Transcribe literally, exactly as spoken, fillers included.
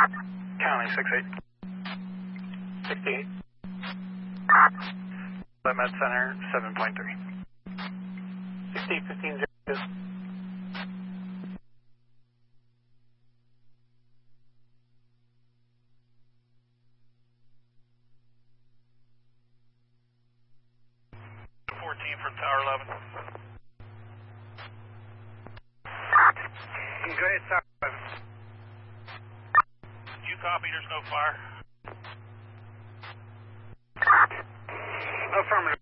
County six eight. sixty-eight. Med Center seven point three. sixty-eight fifteen zero two. fourteen from Tower eleven. Go ahead, Tower eleven. You copy, there's no fire. Affirmative.